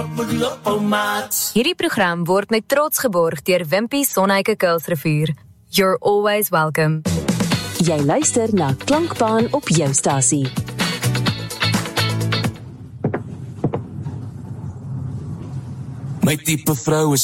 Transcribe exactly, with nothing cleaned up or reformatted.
Hierdie program word met trots geborg deur Wimpy Sonheike Kuilsrivier. You're always welcome. Jy luister na Klankbaan op jou stasie. My tipe vrou is